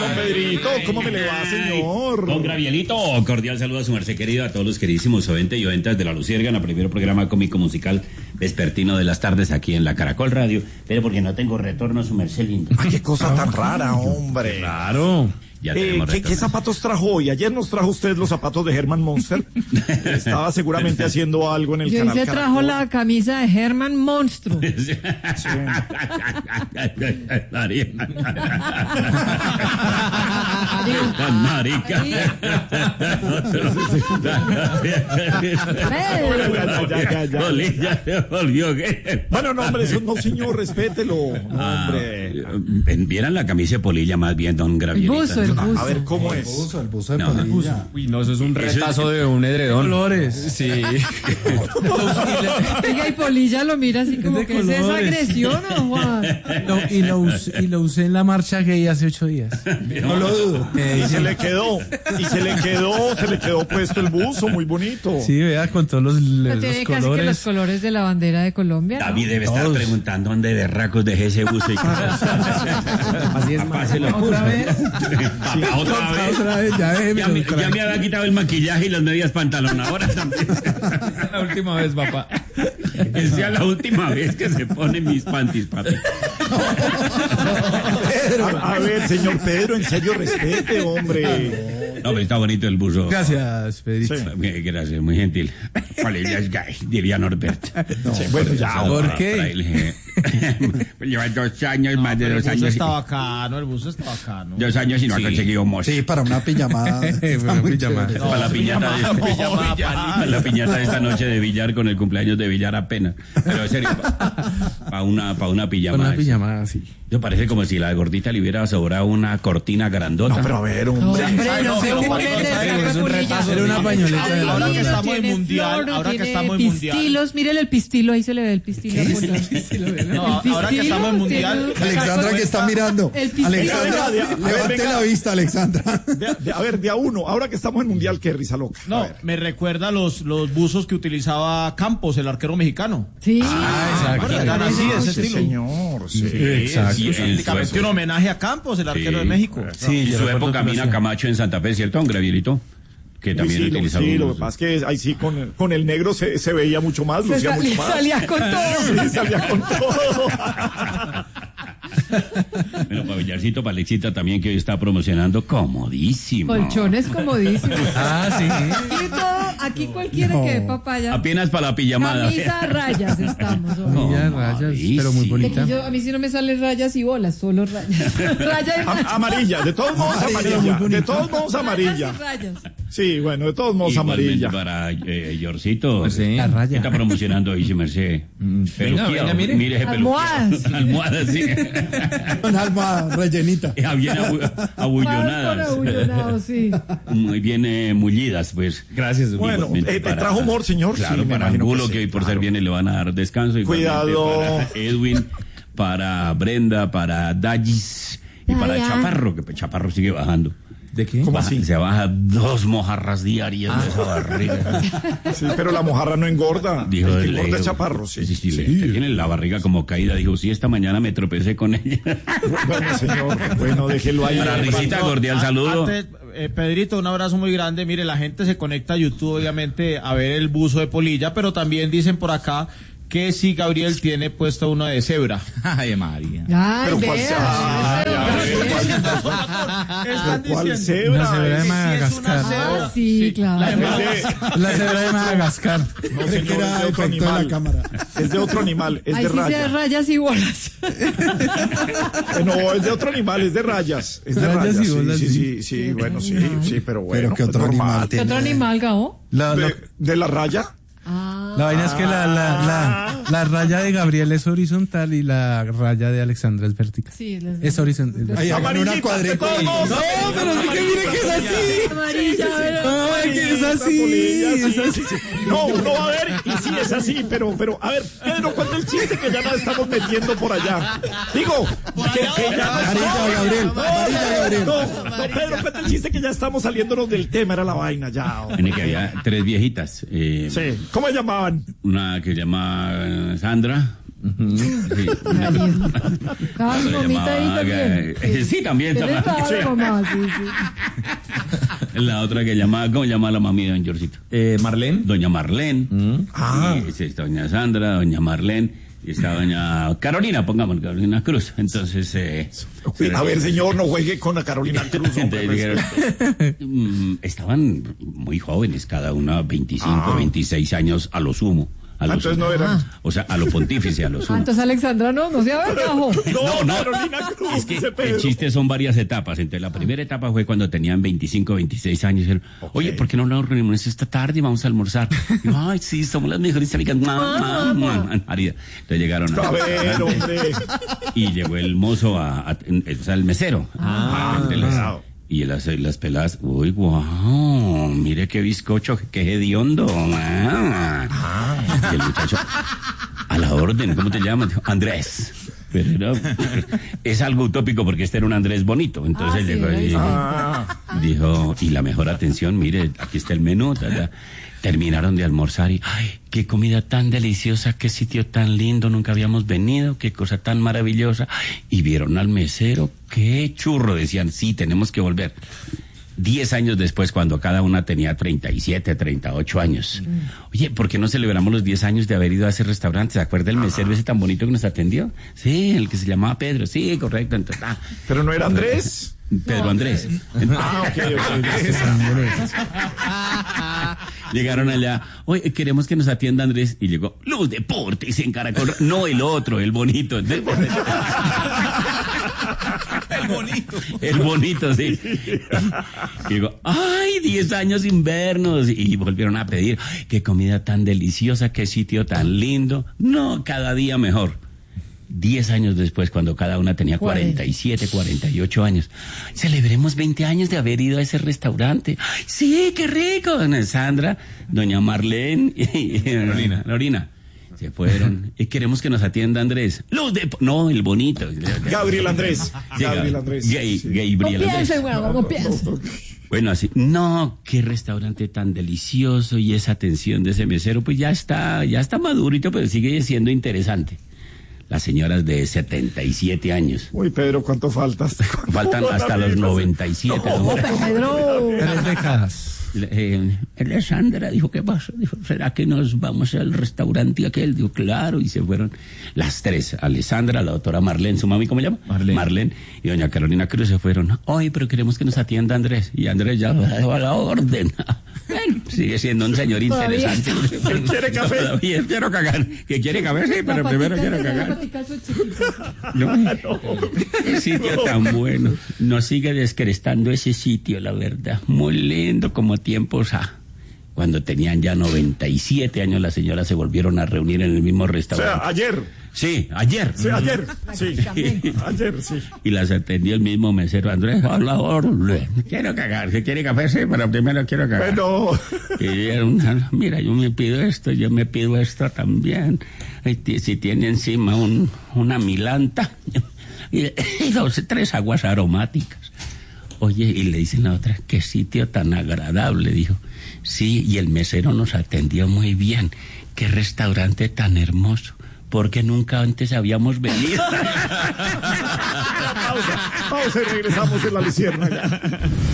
Pedrito, ¿cómo me le va, señor? Don Gravielito, cordial saludo a su merced querido, a todos los queridísimos oyentes y oyentas de La Luciérgana, primer programa cómico musical vespertino de las tardes aquí en la Caracol Radio, pero porque no tengo retorno, su merced lindo. Ay, qué cosa tan rara, hombre. Claro. Ya ¿Qué zapatos trajo hoy? Ayer nos trajo usted los zapatos de Herman Monster. Estaba seguramente haciendo algo en el canal Yo se Caracol. trajo la camisa de Herman Monstruo. Marica. Bolilla se volvió gay. Bueno, no, hombre, eso no, señor, respételo. No, hombre. Vieran la camisa de Polilla más bien, don Gravielita. El buzo. A ver, ¿cómo es? El buzo de No, Polilla. Uy, no, eso es un retazo de un edredón. Colores. Sí. Oiga, y Polilla lo mira así como de que es esa colores. agresión, ¿o Juan? Y lo usé en la marcha gay hace 8 días. No lo dudo. Y se le quedó puesto el buzo, muy bonito. Sí, vea, con todos los No tiene casi que los colores. colores de la bandera de Colombia, ¿no? David debe estar preguntando dónde berracos dejé ese buzo y cosas. Así es, Papá se lo puso. ¿Otra vez? Otra vez. Ya déjeme. Ya me había quitado el maquillaje y las medias pantalón. Ahora también. La última vez, papá. Que sea la última vez que se pone mis panties, papi. A ver, señor Pedro, en serio, respete, hombre. No, pero está bonito el buzo. Gracias, Pedrito. Sí. Gracias, muy gentil. Polilla es gay, diría Norbert. Sí, bueno, ya. ¿Por qué? Lleva 2 años, más de 2 años. bacano, el buzo está bacano. 2 años y no ha conseguido mozo. Sí, para una pijamada. Una pijamada. chévere. Para la piñata la piñata de esta noche de billar con el cumpleaños de billar apenas. Pero en serio, para una pijamada. Una pijamada, sí. Yo parece como si la gordita le hubiera sobrado una cortina grandota. No, pero a ver, No, hombre. hombre, no se pero burlen de es esa un Polilla. retazo de una pañoleta de la Ahora que No estamos en tiene mundial, flor, no ahora que tiene estamos en mundial. pistilos, mírele el pistilo, ahí se le ve el pistilo. No, ahora que estamos en mundial. Alexandra, que está mirando. El pistilo. Alexandra, A ver, levante venga. la vista, Alexandra. A ver, de a uno, ahora que estamos en Mundial, qué risa loca. A No, ver. me recuerda los buzos que utilizaba Campos, el arquero mexicano. Sí. exacto. Eran así, de ese Sí, estilo. señor, sí. Exacto. Sí, en su Prácticamente un época. homenaje a Campos, el arquero de México. Sí, En yo su recuerdo época que lo Mina hacía. Camacho en Santa Fe, ¿cierto, don Gravielito? Que también Sí, utilizaba lo que unos- pasa es que ahí sí con el negro se veía mucho más, Se lucía mucho más. salía con todo. Sí, salía con todo. Bueno, para Villarcito, para Alexita también, que hoy está promocionando comodísimo. Colchones comodísimos. Ah, sí. Y todo, aquí cualquiera que dé papaya. Apenas para la pijamada. Camisa a rayas estamos hoy. Mira, rayas, pero muy sí. bonita. A mí sí no me salen rayas y bolas, solo rayas. Raya y rayas. Amarilla, de todos modos Amarilla, muy amarilla. bonita. De todos modos amarilla. Rayas. Sí, bueno, de todos modos Igualmente amarilla. para Yorcito. Pues sí. La ¿Qué raya. está promocionando hoy, si merced? Peluquía, venga, mire. ese peluquía. Almohadas. Almohadas, sí. Con alma rellenita. Bien Más con abullonadas. abullonado, sí. Muy bien mullidas, pues. Gracias. Bueno, Igualmente ¿te trajo humor, señor? Claro, Sí, me para imagino que Angulo, sí, que hoy por claro. ser viene le van a dar descanso. Igualmente Cuidado. Para Edwin, para Brenda, para Dallis y para Ya. Chaparro, que Chaparro sigue bajando. ¿De qué? ¿Cómo Baja- así? Se baja 2 mojarras diarias de esa barriga. Sí, pero la mojarra no engorda. Dijo El que el engorda Leo. es chaparro, sí. Sí, tiene la barriga como caída. Dijo, sí, esta mañana me tropecé con ella. Bueno, señor, bueno, déjelo ahí. Para Risita, cordial saludo. Antes, Pedrito, un abrazo muy grande. Mire, la gente se conecta a YouTube, obviamente, a ver el buzo de Polilla, pero también dicen por acá que si Gabriel tiene puesto uno de cebra. Ay, María. Ay, Pero ¿cuál vea. Están ¿Cuál diciendo cebra? Una cebra de que sí es Madagascar. una cebra. Ah, sí, claro. La de Es Madagascar. La cebra de Madagascar. No, Creí señor, que era es de otro efecto de la animal. cámara. Es de otro animal, es Ahí de sí sea raya. rayas y bolas. No, es de otro animal, es de rayas. Es de Rayas rayas. y bolas, Sí, bueno, sí, pero bueno. Pero ¿qué otro normal. animal ¿Qué otro animal, Gabo? ¿De la raya? La vaina es que la raya de Gabriel es horizontal y la raya de Alexandra es vertical. Sí, Es horizontal. Ahí hagan una Amarillita, cuadrícula. de todos modos, No, pero sí que mire que es así. amarilla, pero... Ay, que es así. Polilla, Es sí, así. sí. No, uno va a ver y sí es así, pero, a ver, Pedro, ¿cuál es el chiste que ya nos estamos metiendo por allá? Digo, que ya Amarilla, Gabriel. Amarilla, Gabriel. No, Pedro, ¿cuál es el chiste que ya estamos saliéndonos del tema? Era la vaina ya. En el que había 3 viejitas. Sí, ¿cómo se llamaban? Una que se llama Sandra, Sí. Cada Se mamita ahí llamaba, también. sí, también. Él estaba Sí. la mamá, sí. La otra que llamaba, ¿cómo llamaba la mami de don Georgito? Marlene. Doña Marlene. Ah. Y está doña Sandra, doña Marlene. Y está doña Carolina, pongamos Carolina Cruz. Entonces, A ver, señor, no juegue con la Carolina Cruz. hombre, entonces dijeron, estaban muy jóvenes, cada una 25, 26 años a lo sumo. A lo entonces sumo. no eran. O sea, a lo pontífice, a lo sumo. Entonces Alexandra no se aventajo. No, Carolina Cruz, Es que dice el Pedro. chiste son varias etapas. Entonces, la primera etapa fue cuando tenían 25, 26 años. Dijeron, oye, ¿por qué no nos reunimos esta tarde y vamos a almorzar? Y yo, ay, sí, somos las mejores amigas. María. Entonces llegaron A ver, hombre. y llegó el mozo, o sea, el mesero. claro. Y las peladas, uy, guau, mire qué bizcocho, qué hediondo. Y el muchacho, a la orden, ¿cómo te llamas? Dijo, Andrés. Pero es algo utópico porque este era un Andrés bonito. Entonces sí, llegó y dijo, y la mejor atención, mire, aquí está el menú. Terminaron de almorzar y, ay, qué comida tan deliciosa, qué sitio tan lindo, nunca habíamos venido, qué cosa tan maravillosa. Y vieron al mesero, qué churro, decían, sí, tenemos que volver. 10 años después, cuando cada una tenía 37, 38 años. Oye, ¿por qué no celebramos los 10 años de haber ido a ese restaurante? ¿Se acuerda el mesero ese tan bonito que nos atendió? Sí, el que se llamaba Pedro, sí, correcto. Entonces, Pero no era Andrés. Pedro Andrés. Llegaron allá, oye, queremos que nos atienda Andrés. Y llegó, Luz Deportes en Caracol. No el otro, el bonito. El bonito. El bonito, sí. Y digo, ay, 10 años sin vernos. Y volvieron a pedir, ay, qué comida tan deliciosa, qué sitio tan lindo. No, cada día mejor. 10 años después, cuando cada una tenía 47, 48 años. Celebremos 20 años de haber ido a ese restaurante. ¡Ay, sí, qué rico! Doña Sandra, doña Marlene y Lorina. Se fueron. Y queremos que nos atienda Andrés. No, el bonito. Gabriel Andrés. Sí, Gabriel Andrés. Gabriel Andrés. No piense. Bueno, así, no, qué restaurante tan delicioso y esa atención de ese mesero, pues ya está madurito, pero sigue siendo interesante. Las señoras de 77 años. Uy, Pedro, ¿cuánto faltas? Faltan hasta los 97. ¿no? Pedro. 3 décadas. Alessandra dijo, ¿qué pasa? Dijo, ¿será que nos vamos al restaurante aquel? Dijo, claro, y se fueron las tres. Alessandra, la doctora Marlene, su mami, ¿cómo se llama? Marlene. Y doña Carolina Cruz se fueron. Ay, pero queremos que nos atienda Andrés. Y Andrés ya a la orden. Bueno, sigue siendo un señor interesante. ¿Quiere café? Todavía quiero cagar. ¿Que quiere café? Sí, pero primero quiero cagar. No, qué sitio tan bueno. Nos sigue descrestando ese sitio, la verdad. Muy lindo, como tiempos cuando tenían ya 97 años, las señoras se volvieron a reunir en el mismo O restaurante. sea, ayer. Sí, ayer. Sí, ayer. Sí, ayer, sí. Y las atendió el mismo mesero, Andrés, a la orden. Quiero cagar, ¿se quiere café? Sí, pero primero quiero cagar. Bueno. Y dijeron, mira, yo me pido esto también. Si tiene encima una milanta y 3 aguas aromáticas. Oye, y le dicen a la otra, qué sitio tan agradable, dijo. Sí, y el mesero nos atendió muy bien. Qué restaurante tan hermoso. Porque nunca antes habíamos venido. Pausa y regresamos en la Luciérnaga.